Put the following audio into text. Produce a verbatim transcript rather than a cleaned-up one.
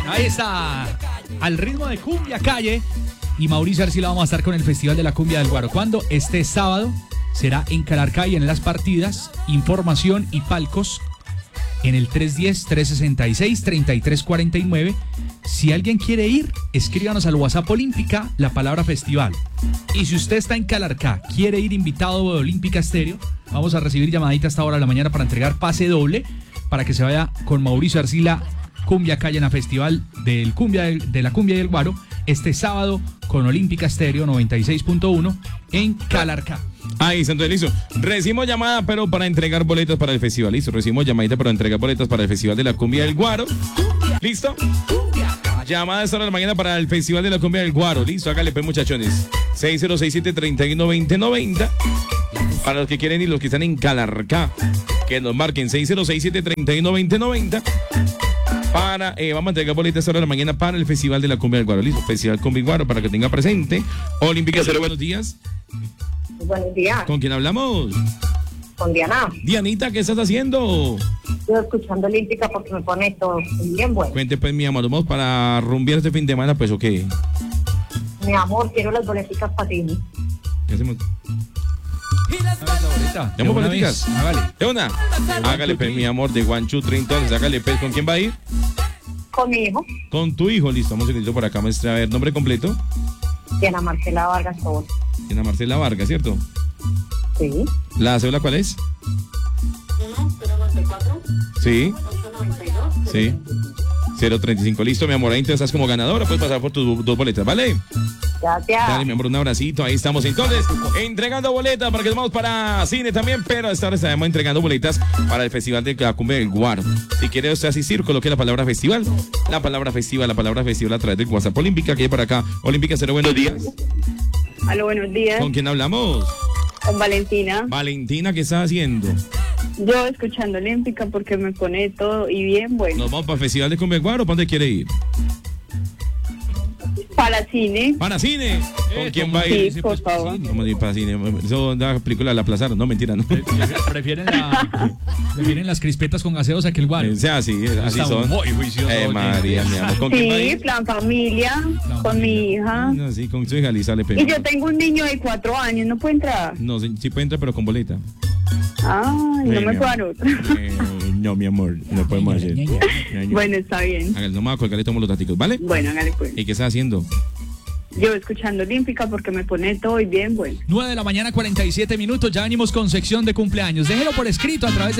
Ahí está, al ritmo de cumbia calle. Y Mauricio Arcila vamos a estar con el Festival de la Cumbia del Guaro. ¿Cuándo? Este sábado será en Calarcá y en Las Partidas. Información y palcos en el tres uno cero, tres seis seis, tres tres cuatro nueve. Si alguien quiere ir, escríbanos al WhatsApp Olímpica la palabra festival. Y si usted está en Calarcá, quiere ir invitado de Olímpica Estéreo, vamos a recibir llamadita a esta hora de la mañana para entregar pase doble para que se vaya con Mauricio Arcila Cumbia Calle en la Festival del Cumbia del, de la Cumbia y el Guaro este sábado con Olímpica Estéreo noventa y seis punto uno en Calarcá. Ahí, Santo listo. Recibimos llamada, pero para entregar boletas para el festival. Listo, recibimos llamadita para entregar boletas para el Festival de la Cumbia del Guaro. ¿Listo? Llamada esta hora de la mañana para el Festival de la Cumbia del Guaro. Listo, hágale pues, muchachones. seis cero seis siete, tres uno, dos cero nueve cero. Para los que quieren y los que están en Calarcá, que nos marquen seis cero seis siete, tres uno, dos cero nueve cero. Para, eh, vamos a entregar boletas esta hora de la mañana para el Festival de la Cumbia del Guaro. Listo, Festival Cumbia del Guaro para que tenga presente. Olímpica Cero, buenos días. Buenos días. ¿Con quién hablamos? Con Diana. Dianita, ¿qué estás haciendo? Estoy escuchando Olímpica porque me pone todo bien bueno. Cuente pues, mi amor, ¿vamos para rumbear este fin de semana, pues, o qué? Mi amor, quiero las boleticas para ti. ¿Qué hacemos? ¿Tenemos ¿Tenemos boleticas? Hágale. ¿De una? Hágale pues, mi amor, de One, two, three, entonces, hágale pues. ¿Con quién va a ir? Con mi hijo. Con tu hijo, listo, vamos a ir por acá, maestra. A ver, nombre completo. Diana Marcela Vargas Tobón. Diana Marcela Vargas, ¿cierto? Sí. ¿La cédula cuál es? uno cero nueve cuatro. Sí. ocho nueve dos. Sí. cero treinta y cinco, listo, mi amor, ahí entonces estás como ganadora, puedes pasar por tus dos boletas, ¿vale? Gracias. Dale, mi amor, un abracito, ahí estamos entonces, entregando boletas para que vamos para cine también, pero a esta hora estaremos entregando boletas para el Festival de la Cumbia del Guaro. Si quiere usted asistir, coloque la palabra festival, la palabra festival, la palabra festival a través del WhatsApp Olímpica, que hay por acá. Olímpica Cero, buenos días. Aló, buenos días. ¿Con quién hablamos? Con Valentina. Valentina, ¿qué estás haciendo? Yo escuchando Olímpica porque me pone todo y bien bueno. Nos vamos para el Festival de Cumbia del Guaro, ¿para dónde quiere ir? Para cine. ¿Para cine? ¿Con Eh, quién va a ir? Sí, por favor. Vamos a ir para cine. Eso da película la aplazaron, no, mentira, no. Prefieren, la, prefieren las crispetas con gaseosa que el Guaro. O sea, así, así Está son. muy juicioso, Eh, oye. María, mi amor. ¿Con quién va a Sí, ir? plan familia, Plan con mi familia. hija. No, sí, con su hija Lisa le pega. Y yo tengo un niño de cuatro años, ¿no puede entrar? No, sí, sí puede entrar, pero con boleta. Ay, no Eh, me mi puedo amor. dar otro. Eh, no, mi amor, no podemos hacer. Ña, ña, Ña, ña. Bueno, está bien. Hágale, no me voy a colgar y tomo los datos, ¿vale? Bueno, hágale pues. ¿Y qué estás haciendo? Yo escuchando Olímpica porque me pone todo y bien bueno. nueve de la mañana, cuarenta y siete minutos. Ya venimos con sección de cumpleaños. Déjelo por escrito a través de